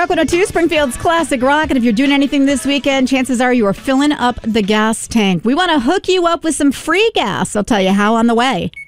Rock 102, Springfield's classic rock. And if you're doing anything this weekend, chances are you are filling up the gas tank. We want to hook you up with some free gas. I'll tell you how on the way.